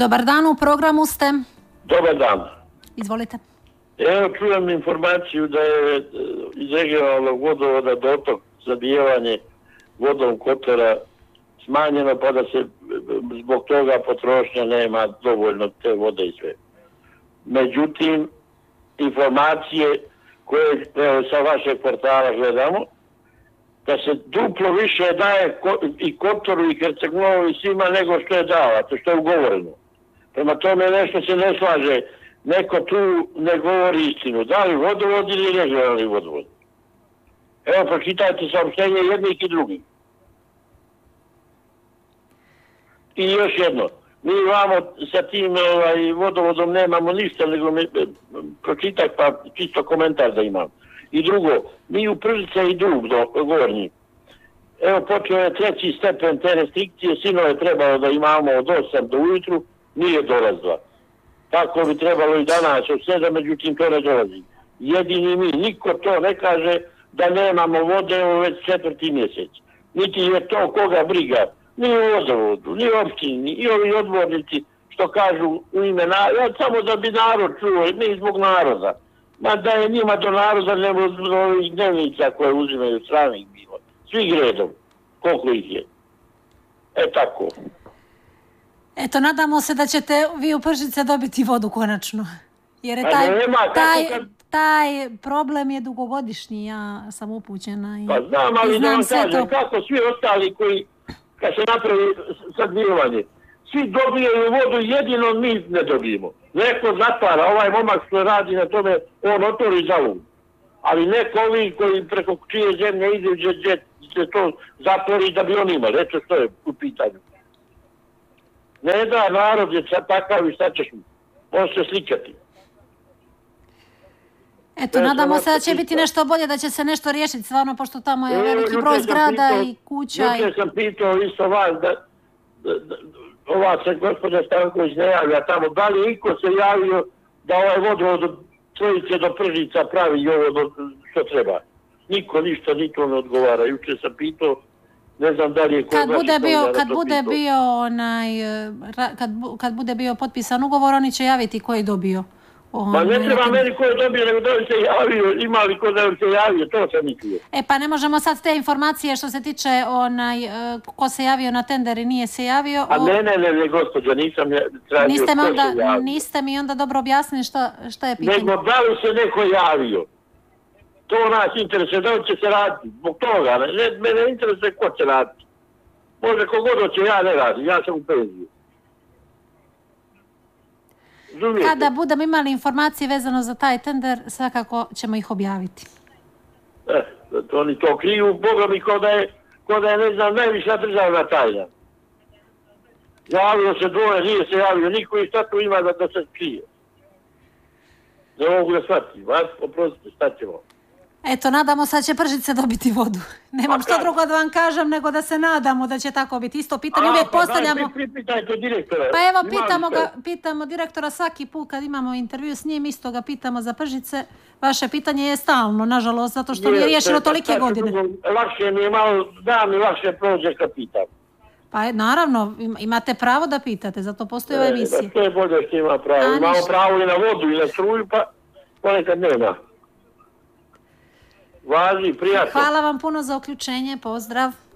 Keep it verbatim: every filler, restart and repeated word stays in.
Dobar dan, u programu ste. Dobar dan. Izvolite. Evo, čujem informaciju da je iz regionalnog vodovoda dotok zabijevanje vodom Kotora smanjeno, pa da se zbog toga potrošnja nema dovoljno te vode i sve. Međutim, informacije koje evo, sa vašeg portala gledamo, da se duplo više daje i Kotoru i Herceg-Novom i svima nego što je davato, što je ugovoreno. Prema tome nešto se ne slaže. Neko tu ne govori istinu. Da li vodovod ili regionalni vodovod? Evo, pročitajte saopštenje jednih i drugih. I još jedno. Mi vamo sa tim ovaj, vodovodom nemamo ništa, nego mi pročitaj pa čisto komentar da imam. I drugo, mi u Pržice i drug do gornji. Evo, počeo je treći stepen te restrikcije, sinove trebalo da imamo od osam do ujutru, nije dolazila. Tako bi trebalo i danas od sedam, međutim to ne dolazi. Jedini mi, niko to ne kaže da nemamo vode u već četvrti mjesec. Niti je to koga briga, ni u vodovodu, ni u opštini, ni ovi odbornici što kažu u ime naroda, samo da bi narod čuo, ne zbog naroda. Ma da je njima do naroda nego do ovih dnevnica koje uzimaju stranih bilo. Svi gredom, koliko ih je. E tako. Eto, nadamo se da ćete vi u Pržice dobiti vodu konačno. Jer je taj, nema, taj, kad... taj problem je dugogodišnji, ja sam upućena. I, pa znam, ali znam da vam kažem, to... kako svi ostali koji, kad se napravi sagrijevanje, svi dobijaju vodu, jedino mi ne dobijemo. Neko zatvara, ovaj momak što radi na tome, on otvori zavu. Ali neko ovi koji preko čije zemlje ide, gdje se to zatvori da bi on imali. Eto što je u pitanju. Ne da, narod je takav i šta ćeš mu. Može se slikati. Eto, ne, nadamo se da će biti nešto bolje, da će se nešto riješiti stvarno, pošto tamo je veliki broj zgrada pitao, i kuća. Juče sam pitao isto vas da, da, da ova se gospođa Stanković ne javlja tamo. Da li iko se javio da ovaj vodovod od Trojice do Pržica pravi i ovo do, što treba? Niko ništa, niko ne odgovara. Juče sam pitao, ne znam da li je... Kad bude bio, kad bude bio onaj, kad, kad bude bio potpisan ugovor, oni će javiti ko je dobio. On, pa ne treba nekad... meni ko je dobio, nego da li se javio, ima li ko da li se javio, to sam mislio. E pa ne možemo sad te informacije što se tiče onaj, ko se javio na tender i nije se javio. A o... ne, ne, ne, ne, gospođa, nisam ja tražio niste ko onda, se javio. Niste mi onda dobro objasnili šta, šta je pitanje. Nego da li se neko javio. To nas interesuje, da li će se raditi, zbog toga, ne, mene interesuje ko će raditi. Može kogod će, ja ne radim, ja sam u penziju. Zumijete. Kada budemo imali informacije vezano za taj tender, svakako ćemo ih objaviti. Eh, oni to kriju, Boga mi, ko da je, ko da je ne znam, najviša državna tajna. Javio se dvoje, nije se javio niko i šta tu ima da, da se krije. Ne mogu da shvatim, vas oprostite, šta ćemo? Eto, nadamo se da će Pržice dobiti vodu. Nemam što drugo da vam kažem, nego da se nadamo da će tako biti. Isto pitanje, uvijek pa postavljamo... Daj, pripitajte direktora. Pa evo, pitamo, ga, pitamo direktora svaki put kad imamo intervju s njim, isto ga pitamo za Pržice. Vaše pitanje je stalno, nažalost, zato što nije riješeno tolike godine. Lakše mi je malo, da mi lakše prođe kad pitam. Pa naravno, imate pravo da pitate, zato postoji ova emisija. To je bolje što ima pravo. Imamo pravo i na vodu i na struju, pa ponekad nema. Važi, prijatno. Hvala vam puno za uključenje, pozdrav.